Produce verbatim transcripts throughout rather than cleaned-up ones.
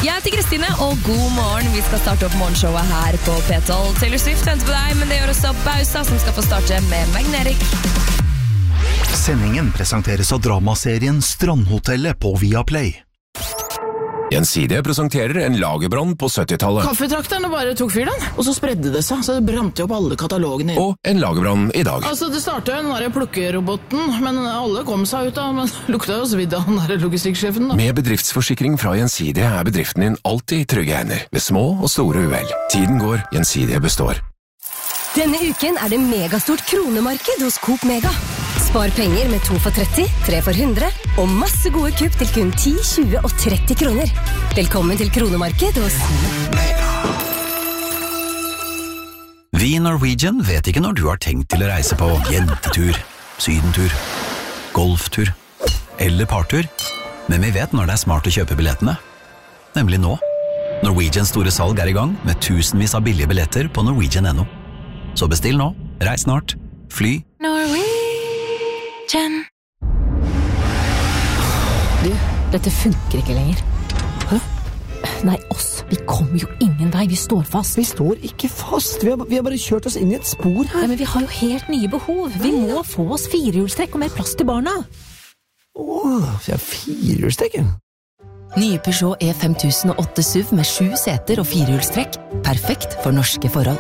Jeg heter Kristine, og god morgen. Vi skal starte opp morgenshowet her på P tolv. Taylor Swift venter på deg, men det gjør også Bausa, som skal få starte med Magnetic. Sendingen presenteres av dramaserien Strandhotellet på Viaplay. Gjensidige presenterer en lagerbrann på syttitallet. Kaffetrakterne bare tok fyr den, og så spredde det seg, så det brant jo opp alle katalogene. Og en lagerbrann i dag. Altså, det startet jo den der plukkeroboten, men alle kom seg ut av, men lukta jo svidd av den der logistikksjefen da. Med bedriftsforsikring fra Gjensidige er bedriften din alltid i trygge hender, ved små og store uhell. Tiden går, Gjensidige består. Denne uken er det megastort kronemarked hos Coop Mega. Spar penger med to for tretti, tre for hundre, og masse gode kupp til kun ti, tjue og tretti kroner. Velkommen til kronemarked hos Coop Mega. Vi i Norwegian vet ikke når du har tenkt til å reise på jentetur, sydentur, golftur eller partur, men vi vet når det er smart å kjøpe billettene. Nemlig nå. Norwegians store salg er i gang med tusenvis av billige billetter på norwegian punktum no. Så bestill nå, reis snart, fly. Norwegian. Du, dette funker ikke lenger. Hæ? Nei, oss. Vi kommer jo ingen vei. Vi står fast. Vi står ikke fast. Vi har, vi har bare kjørt oss inn i et spor her. Nei, men vi har jo helt nye behov. Vi må få oss firehjulstrekk og mer plass til barna. Åh, vi har firehjulstrekken. Nye Peugeot E fem tusen og åtte S U V med sju seter og firehjulstrekk. Perfekt for norske forhold.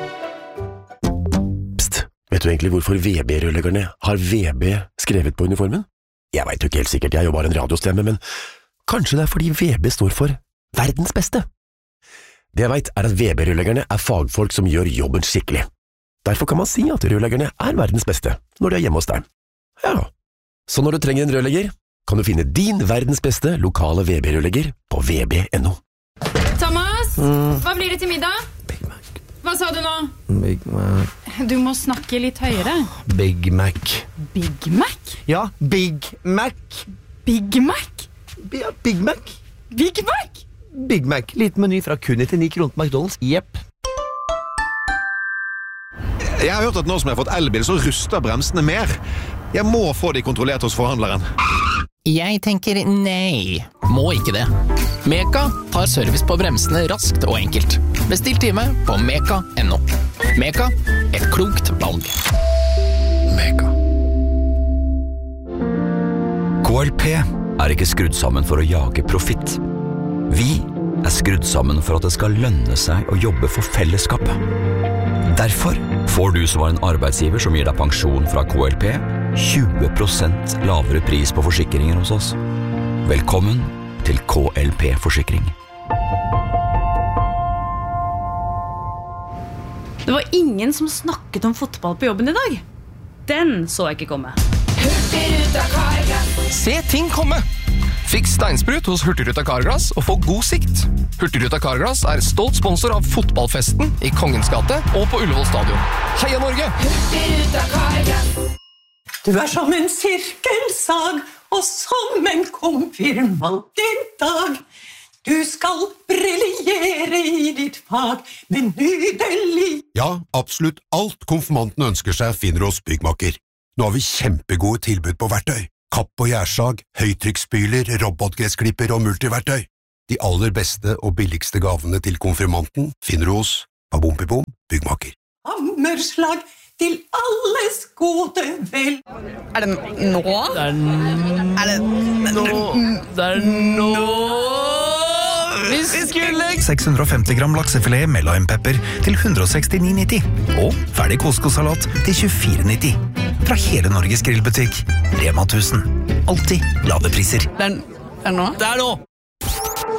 Vet du egentlig hvorfor V B-rørleggerne har V B skrevet på uniformen? Jeg vet jo ikke helt sikkert, jeg er jo bare en radiostemme, men kanskje det er fordi V B står for verdens beste. Det jeg vet er at V B-rørleggerne er fagfolk som gjør jobben skikkelig. Derfor kan man si at rørleggerne er verdens beste når de er hjemme hos deg. Ja, så når du trenger en rørlegger, kan du finne din verdens beste lokale V B-rørlegger på v b punktum no. Thomas, mm. hva blir det til middag? Big Mac. Hva sa du nå? Big Mac. Du må snakke litt høyere. Big Mac. Big Mac? Ja, Big Mac. Big Mac? Ja, Big Mac. Big Mac? Big Mac. Liten meny fra kun nittini kroner på McDonald's. Jepp. Jeg har hørt at nå som jeg har fått elbil, så ruster bremsene mer. Jeg må få de kontrollert hos forhandleren. Jeg tenker nei. Må ikke det. Meka tar service på bremsene raskt og enkelt. Bestill time på meka punktum no. Meka, et klokt valg. Meka. K L P er ikke skrudd sammen for å jage profitt. Vi er skrudd sammen for at det skal lønne seg å jobbe for fellesskapet. Derfor får du som var en arbeidsgiver som gir deg pensjon fra K L P, tjue prosent lavere pris på forsikringer hos oss. Velkommen til K L P-forsikring. Det var ingen som snakket om fotball på jobben i dag. Den så jeg ikke komme. Hurtigruta Carglass. Se ting komme! Fiks steinsprut hos Hurtigruta Carglass og få god sikt. Hurtigruta Carglass er stolt sponsor av fotballfesten i Kongens gate og på Ullevål stadion. Heia Norge! Hurtigruta Carglass. Du er som en sirkelsag og som en konfirmant i dag. Du skal briljere i ditt fag med nydelig. Ja, absolutt alt konfirmanten ønsker seg finner hos Byggmakker. Nå har vi kjempegode tilbud på verktøy. Kapp og gjærsag, høytrykksspyler, robotgressklipper og multiverktøy. De aller beste og billigste gavene til konfirmanten finner du hos Babompibom Byggmakker. Hammerslag til alles gode vel. Er det nå? Det er nå. Er det nå? Det er nå. Vi skulle... seks hundre og femti gram laksefilet med limepepper til hundre og sekstini nitti. Og ferdig koskosalat til tjuefire nitti. Fra hele Norges grillbutikk. Rema tusen. Alltid lave priser. Det er, er nå? Det er nå.